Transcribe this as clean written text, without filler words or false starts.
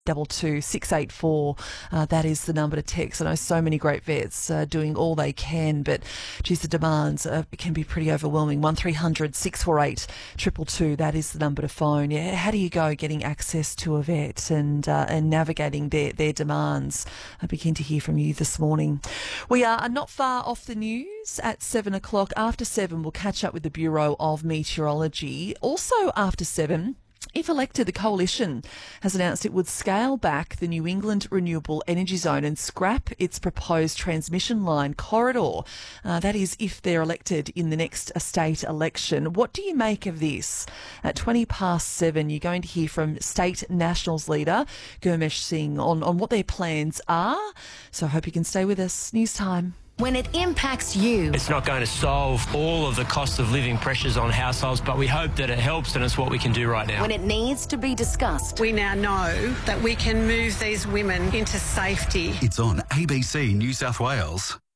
22 that is the number to text. I know so many great vets doing all they can, but geez, the demands can be pretty overwhelming. 1300 648 222, that is the number to phone. Yeah, how do you go getting access to a vet and navigating their demands? I'd be keen to hear from you this morning. We are not far off the news at 7 o'clock. After 7, we'll catch up with the Bureau of Meteorology. Also after 7, if elected, the Coalition has announced it would scale back the New England Renewable Energy Zone and scrap its proposed transmission line corridor. That is, if they're elected in the next state election. What do you make of this? At 7:20, you're going to hear from State Nationals leader Gurmesh Singh on what their plans are. So I hope you can stay with us. News time. When it impacts you. It's not going to solve all of the cost of living pressures on households, but we hope that it helps, and it's what we can do right now. When it needs to be discussed. We now know that we can move these women into safety. It's on ABC New South Wales.